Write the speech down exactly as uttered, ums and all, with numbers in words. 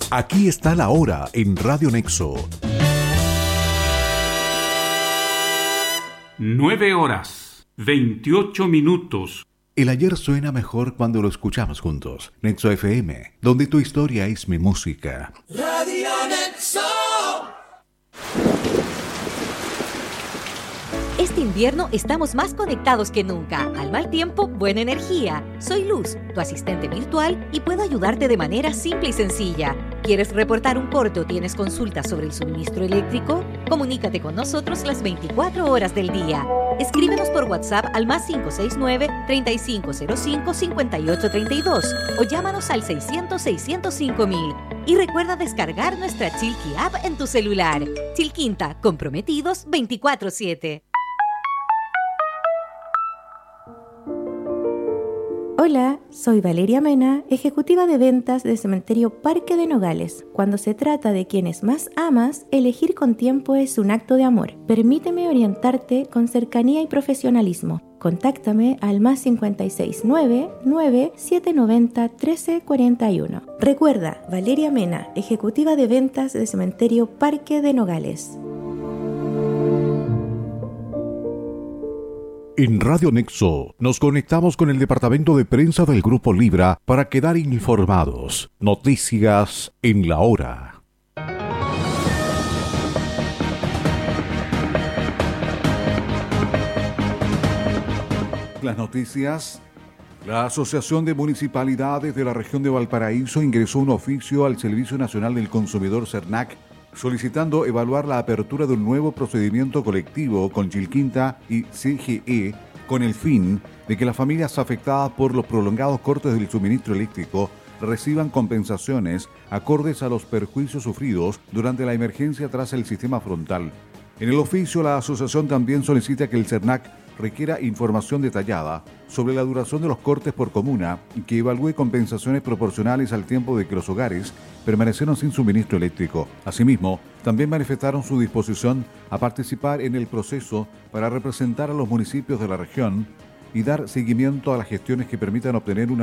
Aquí está la hora en Radio Nexo. Nueve horas, veintiocho minutos. El ayer suena mejor cuando lo escuchamos juntos. Nexo F M, donde tu historia es mi música. Radio Nexo. Este invierno estamos más conectados que nunca. Al mal tiempo, buena energía. Soy Luz, tu asistente virtual, y puedo ayudarte de manera simple y sencilla. ¿Quieres reportar un corte o tienes consultas sobre el suministro eléctrico? Comunícate con nosotros las veinticuatro horas del día. Escríbenos por WhatsApp al más cinco seis nueve, treinta y cinco cero cinco, cincuenta y ocho treinta y dos o llámanos al seiscientos, seiscientos cinco mil. Y recuerda descargar nuestra Chilqui App en tu celular. Chilquinta, comprometidos veinticuatro siete. Hola, soy Valeria Mena, ejecutiva de ventas de Cementerio Parque de Nogales. Cuando se trata de quienes más amas, elegir con tiempo es un acto de amor. Permíteme orientarte con cercanía y profesionalismo. Contáctame al más cinco seis nueve, nueve siete nueve cero, uno tres cuatro uno. Recuerda, Valeria Mena, ejecutiva de ventas de Cementerio Parque de Nogales. En Radio Nexo nos conectamos con el departamento de prensa del Grupo Libra para quedar informados. Noticias en la hora. Las noticias. La Asociación de Municipalidades de la Región de Valparaíso ingresó un oficio al Servicio Nacional del Consumidor CERNAC solicitando evaluar la apertura de un nuevo procedimiento colectivo con Chilquinta y C G E con el fin de que las familias afectadas por los prolongados cortes del suministro eléctrico reciban compensaciones acordes a los perjuicios sufridos durante la emergencia tras el sistema frontal. En el oficio, la asociación también solicita que el CERNAC requiera información detallada sobre la duración de los cortes por comuna y que evalúe compensaciones proporcionales al tiempo de que los hogares permanecieron sin suministro eléctrico. Asimismo, también manifestaron su disposición a participar en el proceso para representar a los municipios de la región y dar seguimiento a las gestiones que permitan obtener una